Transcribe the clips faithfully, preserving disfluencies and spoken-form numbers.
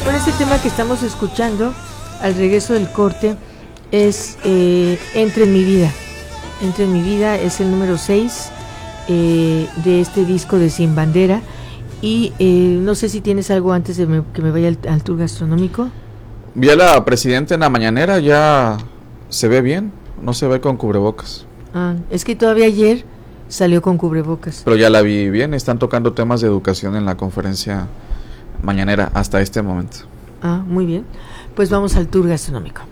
Bueno, este tema que estamos escuchando al regreso del corte es eh, Entra en mi vida. Entra en mi vida es el número seis eh, de este disco de Sin Bandera. Y eh, no sé si tienes algo antes de me, que me vaya al, al tour gastronómico. Vi a la presidenta en la mañanera, ya se ve bien, no se ve con cubrebocas. Ah, es que todavía ayer salió con cubrebocas. Pero ya la vi bien, están tocando temas de educación en la conferencia mañanera hasta este momento. Ah, muy bien. Pues vamos al tour gastronómico.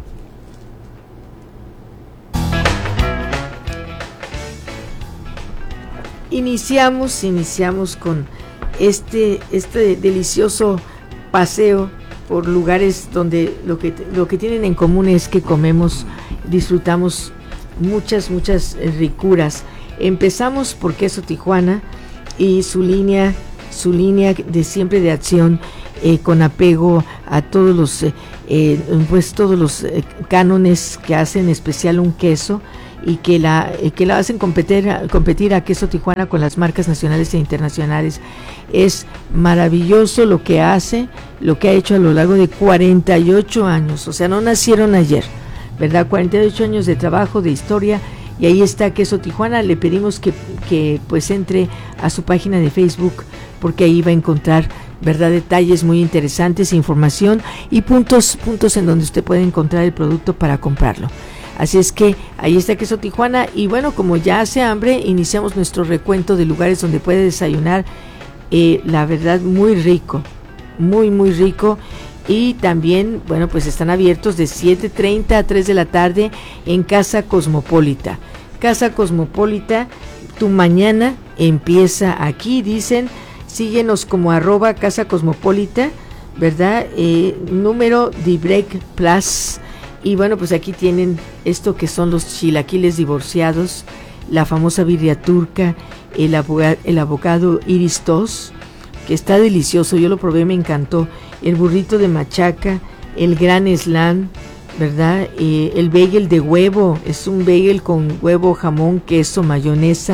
Iniciamos, iniciamos con este, este delicioso paseo por lugares donde lo que, lo que tienen en común es que comemos, disfrutamos muchas, muchas ricuras. Empezamos por Queso Tijuana y su línea, su línea de siempre de acción eh, con apego a todos los, eh, eh, pues todos los eh, cánones que hacen especial un queso y que la eh, que la hacen competir, competir a Queso Tijuana con las marcas nacionales e internacionales. Es maravilloso lo que hace, lo que ha hecho a lo largo de cuarenta y ocho años, o sea, no nacieron ayer, ¿verdad? cuarenta y ocho años de trabajo, de historia. Y ahí está Queso Tijuana. Le pedimos que, que pues entre a su página de Facebook, porque ahí va a encontrar, ¿verdad?, detalles muy interesantes, información y puntos, puntos en donde usted puede encontrar el producto para comprarlo. Así es que ahí está Queso Tijuana. Y bueno, como ya hace hambre, iniciamos nuestro recuento de lugares donde puede desayunar, eh, la verdad, muy rico, muy, muy rico. Y también, bueno, pues están abiertos de siete treinta a tres de la tarde en Casa Cosmopolita. Casa Cosmopolita, tu mañana empieza aquí, dicen. Síguenos como arroba Casa Cosmopolita, ¿verdad? Eh, número de Break Plus. Y bueno, pues aquí tienen esto que son los chilaquiles divorciados, la famosa birria turca, el, aboga, el abocado Iris Tos, que está delicioso, yo lo probé, me encantó. El burrito de machaca, el gran slam, ¿verdad? Eh, el bagel de huevo, es un bagel con huevo, jamón, queso, mayonesa,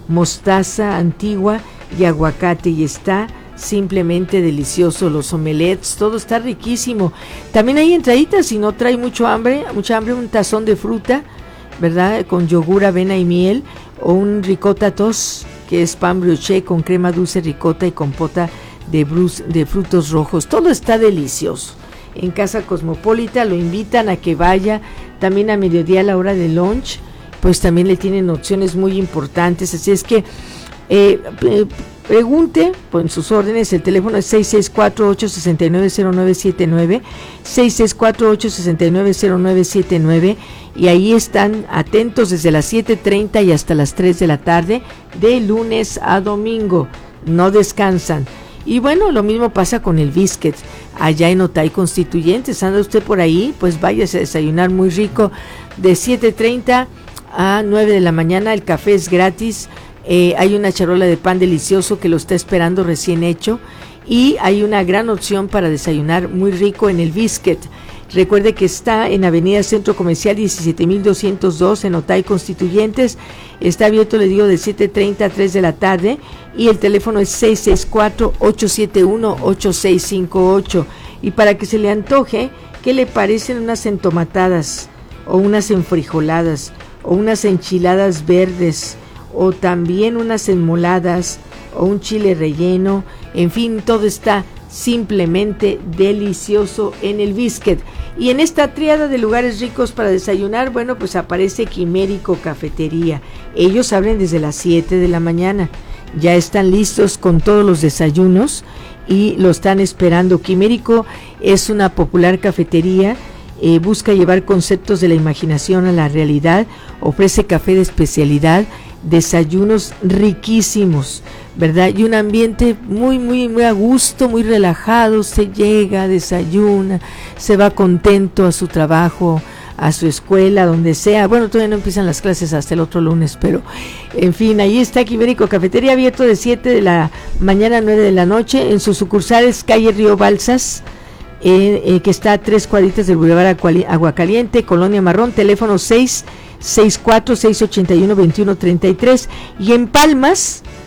mostaza antigua y aguacate, y está simplemente delicioso. Los omelets, todo está riquísimo. También hay entraditas, si no trae mucho hambre, mucha hambre, un tazón de fruta, ¿verdad?, con yogur, avena y miel, o un ricota toast, que es pan brioché con crema dulce, ricota y compota de, brus, de frutos rojos. Todo está delicioso. En Casa Cosmopolita lo invitan a que vaya. También a mediodía, a la hora de lunch, pues también le tienen opciones muy importantes. Así es que eh, eh, pregunte pues, en sus órdenes. El teléfono es seis seis cuatro, ocho seis nueve, cero nueve siete nueve, seis seis cuatro, ocho seis nueve, cero nueve siete nueve, y ahí están atentos desde las siete treinta y hasta las tres de la tarde, de lunes a domingo. No descansan. Y bueno, lo mismo pasa con el Biscuit, allá en Otay Constituyentes. Anda usted por ahí, pues váyase a desayunar muy rico, de siete treinta a nueve de la mañana. El café es gratis, eh, hay una charola de pan delicioso que lo está esperando recién hecho, y hay una gran opción para desayunar muy rico en el Biscuit. Recuerde que está en Avenida Centro Comercial diecisiete mil doscientos dos en Otay Constituyentes. Está abierto, le digo, de siete treinta a tres de la tarde, y el teléfono es seis seis cuatro, ocho siete uno, ocho seis cinco ocho. Y para que se le antoje, ¿qué le parecen unas entomatadas, o unas enfrijoladas, o unas enchiladas verdes, o también unas enmoladas, o un chile relleno? En fin, todo está simplemente delicioso en el Biscuit. Y en esta triada de lugares ricos para desayunar, bueno, pues aparece Quimérico Cafetería. Ellos abren desde las siete de la mañana. Ya están listos con todos los desayunos y lo están esperando. Quimérico es una popular cafetería, eh, busca llevar conceptos de la imaginación a la realidad, ofrece café de especialidad, desayunos riquísimos, ¿verdad? Y un ambiente muy, muy, muy a gusto, muy relajado. Se llega, desayuna, se va contento a su trabajo, a su escuela, donde sea. Bueno, todavía no empiezan las clases hasta el otro lunes, pero en fin, ahí está Quimérico Cafetería, abierto de siete de la mañana a nueve de la noche. En sus sucursales, calle Río Balsas, eh, eh, que está a tres cuadritas del Boulevard Aguacaliente, Colonia Marrón, teléfono seis seis cuatro, seis ocho uno, dos uno tres tres. Y en Palmas,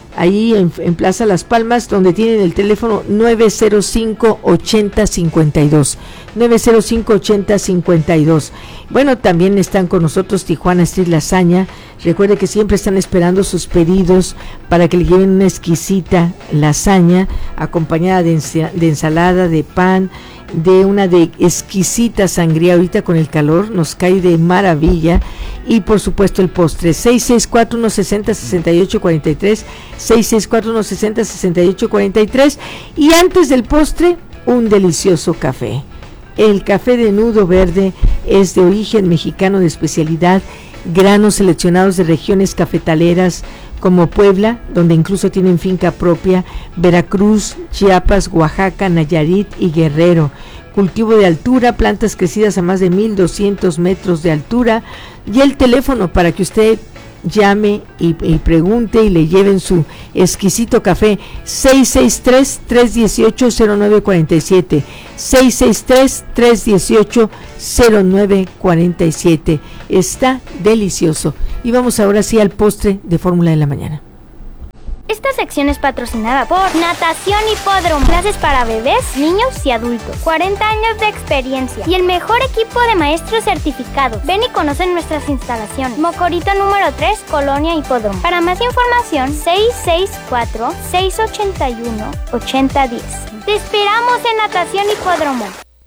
ahí en, en Plaza Las Palmas, donde tienen el teléfono nueve cero cinco, ochenta cincuenta y dos, nueve cero cinco, ochenta cincuenta y dos. Bueno, también están con nosotros Tijuana Street Lasaña. Recuerde que siempre están esperando sus pedidos para que le lleven una exquisita lasaña acompañada de, ensa- de ensalada, de pan, de una de exquisita sangría. Ahorita con el calor nos cae de maravilla. Y por supuesto el postre, seis seis cuatro, uno seis cero, seis ocho cuatro tres, seis seis cuatro, uno seis cero, seis ocho cuatro tres. Y antes del postre, un delicioso café. El café de Nudo Verde es de origen mexicano de especialidad, granos seleccionados de regiones cafetaleras como Puebla, donde incluso tienen finca propia, Veracruz, Chiapas, Oaxaca, Nayarit y Guerrero. Cultivo de altura, plantas crecidas a más de mil doscientos metros de altura, y el teléfono para que usted llame y, y pregunte y le lleven su exquisito café, seis seis tres, tres uno ocho, cero nueve cuatro siete, seis seis tres, tres uno ocho, cero nueve cuatro siete. Está delicioso. Y vamos ahora sí al postre de Fórmula de la Mañana. Esta sección es patrocinada por Natación Hipódromo. Clases para bebés, niños y adultos. cuarenta años de experiencia y el mejor equipo de maestros certificados. Ven y conoce nuestras instalaciones. Mocorito número tres, Colonia Hipódromo. Para más información, seis seis cuatro, seis ocho uno, ocho cero uno cero. Te esperamos en Natación Hipódromo.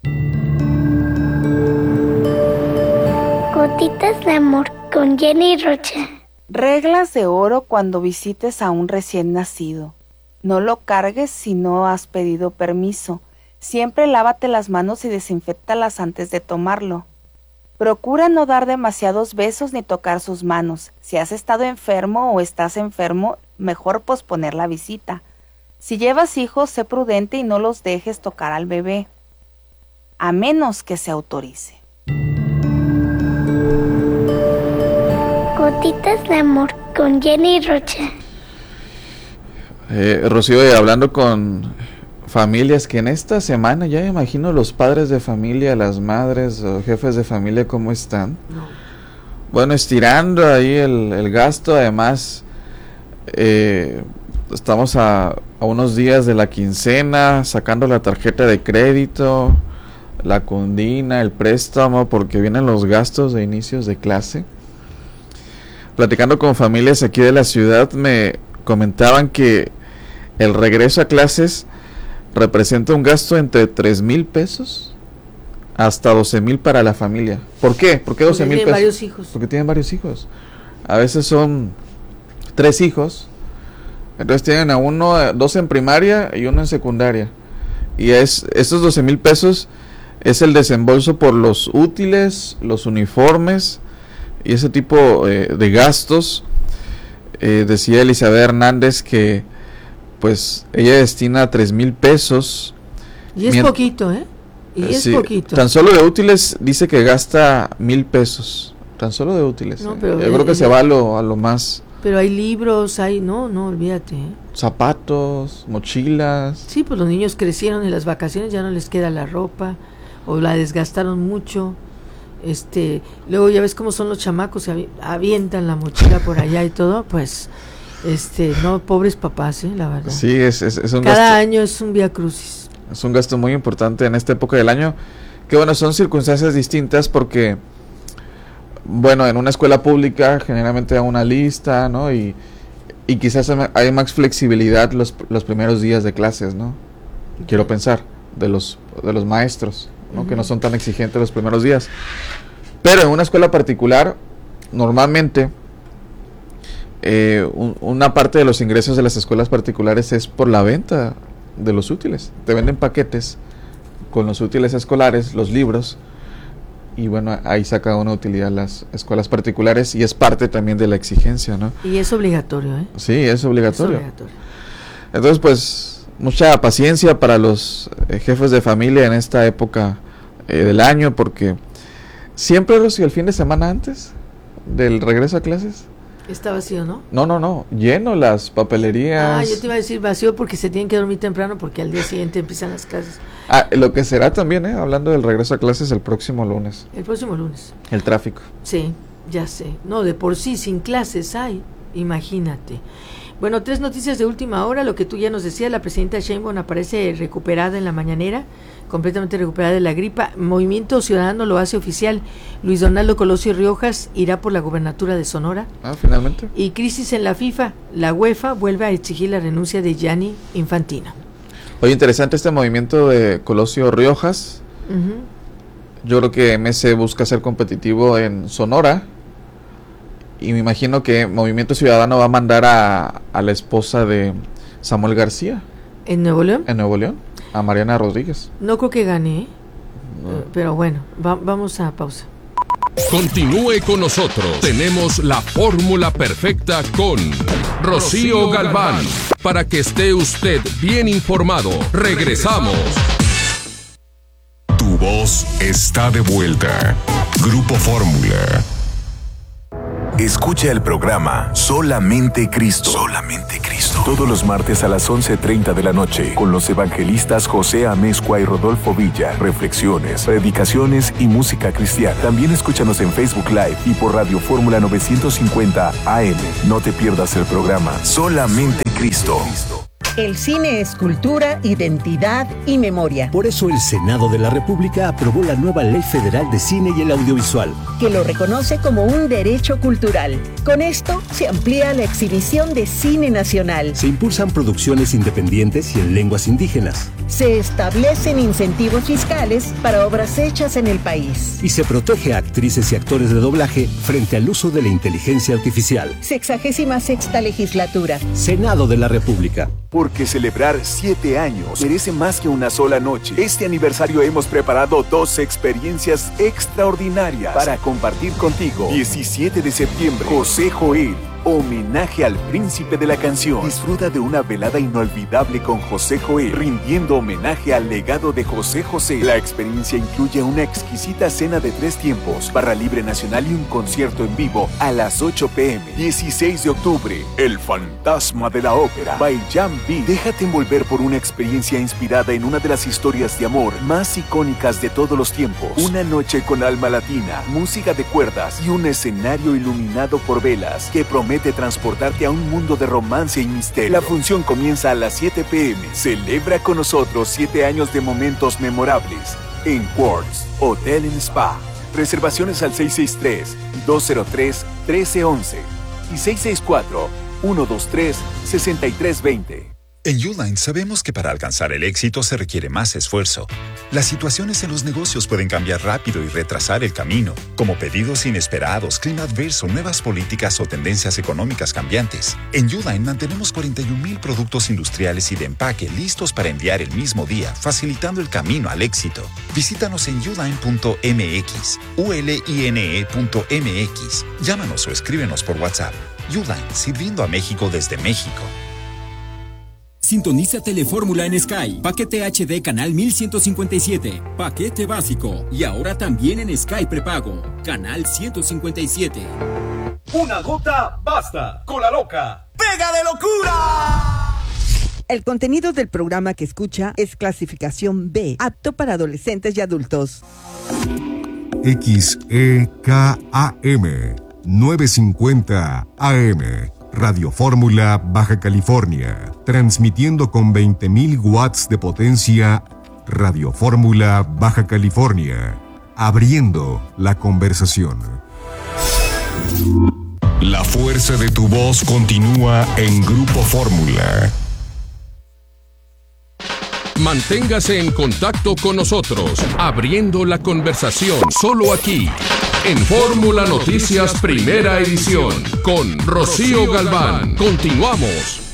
Gotitas de amor con Jenny Rocha. Reglas de oro cuando visites a un recién nacido. No lo cargues si no has pedido permiso. Siempre lávate las manos y desinféctalas antes de tomarlo. Procura no dar demasiados besos ni tocar sus manos. Si has estado enfermo o estás enfermo, mejor posponer la visita. Si llevas hijos, sé prudente y no los dejes tocar al bebé, a menos que se autorice. Gotitas de amor con Jenny Rocha. Eh, Rocío, eh, hablando con familias que en esta semana, ya me imagino los padres de familia, las madres o jefes de familia, ¿cómo están? No. Bueno, estirando ahí el, el gasto, además, eh, estamos a, a unos días de la quincena, sacando la tarjeta de crédito, la condina, el préstamo, porque vienen los gastos de inicios de clase. Platicando con familias aquí de la ciudad, me comentaban que el regreso a clases representa un gasto entre tres mil pesos hasta doce mil para la familia. ¿Por qué? ¿Por qué doce mil pesos? Porque tienen varios hijos. Porque tienen varios hijos. A veces son tres hijos. Entonces tienen a uno, dos en primaria y uno en secundaria. Y es estos doce mil pesos es el desembolso por los útiles, los uniformes y ese tipo eh, de gastos. Eh, decía Elizabeth Hernández que pues ella destina tres mil pesos. Y es Mient- poquito, ¿eh? Y es sí, poquito. Tan solo de útiles dice que gasta mil pesos. Tan solo de útiles. No, eh. pero Yo el- creo que el- se va a lo, a lo más. Pero hay libros, hay... No, no, olvídate, ¿eh? Zapatos, mochilas. Sí, pues los niños crecieron en las vacaciones, ya no les queda la ropa, o la desgastaron mucho. Este, luego ya ves cómo son los chamacos, se avi- avientan la mochila por allá y todo, pues, este, no, pobres papás, ¿eh? La verdad. Sí, es, es, es un Cada gasto. año es un vía crucis. Es un gasto muy importante en esta época del año. Que bueno, son circunstancias distintas porque, bueno, en una escuela pública generalmente hay una lista, ¿no? Y, y quizás hay más flexibilidad los, los primeros días de clases, ¿no? Quiero pensar, de los, de los maestros, ¿no? Uh-huh. Que no son tan exigentes los primeros días. Pero en una escuela particular, normalmente, eh, un, una parte de los ingresos de las escuelas particulares es por la venta de los útiles. Te venden paquetes con los útiles escolares, los libros, y bueno, ahí saca una utilidad las escuelas particulares y es parte también de la exigencia, ¿no? Y es obligatorio, ¿eh? Sí, es obligatorio. Es obligatorio. Entonces, pues, mucha paciencia para los eh, jefes de familia en esta época eh, del año, porque siempre, Rocío, el fin de semana antes del regreso a clases. ¿Está vacío, no? No, no, no, lleno las papelerías. Ah, yo te iba a decir vacío porque se tienen que dormir temprano porque al día siguiente empiezan las clases. Ah, lo que será también, ¿eh? Hablando del regreso a clases el próximo lunes. El próximo lunes. El tráfico. Sí, ya sé. No, de por sí, sin clases hay, imagínate. Bueno, tres noticias de última hora, lo que tú ya nos decías, la presidenta Sheinbaum aparece recuperada en la mañanera, completamente recuperada de la gripa. Movimiento Ciudadano lo hace oficial, Luis Donaldo Colosio Riojas irá por la gubernatura de Sonora. Ah, finalmente. Y crisis en la FIFA, la UEFA vuelve a exigir la renuncia de Gianni Infantino. Oye, interesante este movimiento de Colosio Riojas. Uh-huh. Yo creo que M C busca ser competitivo en Sonora. Y me imagino que Movimiento Ciudadano va a mandar a, a la esposa de Samuel García. ¿En Nuevo León? En Nuevo León, a Mariana Rodríguez. No creo que gane, ¿eh? No. Uh, pero bueno, va, vamos a pausa. Continúe con nosotros. Tenemos la fórmula perfecta con Rocío Galván. Para que esté usted bien informado. Regresamos. Tu voz está de vuelta. Grupo Fórmula. Escucha el programa Solamente Cristo. Solamente Cristo. Todos los martes a las once treinta de la noche con los evangelistas José Amezcua y Rodolfo Villa. Reflexiones, predicaciones y música cristiana. También escúchanos en Facebook Live y por Radio Fórmula novecientos cincuenta A M. No te pierdas el programa Solamente Cristo. El cine es cultura, identidad y memoria. Por eso el Senado de la República aprobó la nueva Ley Federal de Cine y el Audiovisual, que lo reconoce como un derecho cultural. Con esto se amplía la exhibición de cine nacional. Se impulsan producciones independientes y en lenguas indígenas. Se establecen incentivos fiscales para obras hechas en el país. Y se protege a actrices y actores de doblaje frente al uso de la inteligencia artificial. Sexagésima sexta legislatura. Senado de la República. Porque celebrar siete años merece más que una sola noche. Este aniversario hemos preparado dos experiencias extraordinarias para compartir contigo. diecisiete de septiembre, José Joel. Homenaje al príncipe de la canción. Disfruta de una velada inolvidable con José Joel, rindiendo homenaje al legado de José José. La experiencia incluye una exquisita cena de tres tiempos, barra libre nacional y un concierto en vivo a las ocho pe eme. dieciséis de octubre, El fantasma de la ópera, by Jan B. Déjate envolver por una experiencia inspirada en una de las historias de amor más icónicas de todos los tiempos. Una noche con alma latina, música de cuerdas y un escenario iluminado por velas que promete de transportarte a un mundo de romance y misterio. La función comienza a las siete pe eme. Celebra con nosotros siete años de momentos memorables en Quartz Hotel and Spa. Reservaciones al seis seis tres, dos cero tres, uno tres uno uno y seis seis cuatro, uno dos tres, seis tres dos cero. En Uline sabemos que para alcanzar el éxito se requiere más esfuerzo. Las situaciones en los negocios pueden cambiar rápido y retrasar el camino, como pedidos inesperados, clima adverso, nuevas políticas o tendencias económicas cambiantes. En Uline mantenemos cuarenta y un mil productos industriales y de empaque listos para enviar el mismo día, facilitando el camino al éxito. Visítanos en uline punto eme equis, u ele i ene e punto eme equis. Llámanos o escríbenos por WhatsApp. Uline, sirviendo a México desde México. Sintoniza Telefórmula en Sky. Paquete hache de canal mil ciento cincuenta y siete. Paquete básico. Y ahora también en Sky prepago. Canal ciento cincuenta y siete. Una gota basta. Con la loca. ¡Pega de locura! El contenido del programa que escucha es clasificación B, apto para adolescentes y adultos. X E K A M novecientos cincuenta A M. Radio Fórmula Baja California, transmitiendo con veinte mil watts de potencia. Radio Fórmula Baja California, abriendo la conversación. La fuerza de tu voz continúa en Grupo Fórmula. Manténgase en contacto con nosotros, abriendo la conversación solo aquí, en Fórmula Noticias Primera Edición, con Rocío Galván. Continuamos.